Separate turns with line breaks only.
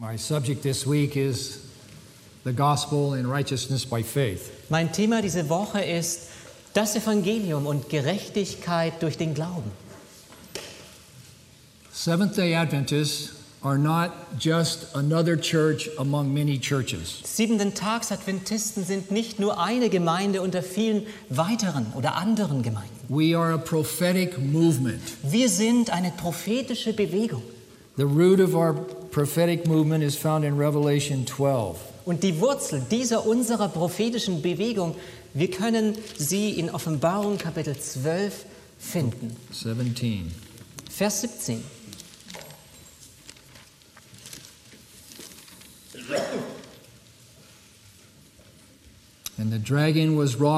My subject this week is the gospel and righteousness by faith.
Mein Thema diese Woche ist das Evangelium und Gerechtigkeit durch den Glauben.
Seventh-day Adventists are not just another church among many churches.
Siebenten-Tags-Adventisten sind nicht nur eine Gemeinde unter vielen weiteren oder anderen Gemeinden.
We are a prophetic movement.
Wir sind eine prophetische Bewegung.
The root of our prophetic movement is found in Revelation 12.
Und die Wurzel unserer prophetischen Bewegung, wir können sie in Offenbarung Kapitel 12 finden.
17.
Vers 17.
And the dragon was wroth